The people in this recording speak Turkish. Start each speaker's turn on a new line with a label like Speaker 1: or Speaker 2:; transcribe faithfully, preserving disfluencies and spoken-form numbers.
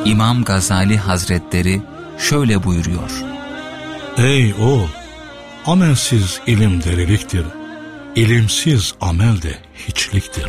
Speaker 1: İmam Gazali Hazretleri şöyle buyuruyor:
Speaker 2: Ey oğul, amelsiz ilim deliliktir, ilimsiz amel de hiçliktir.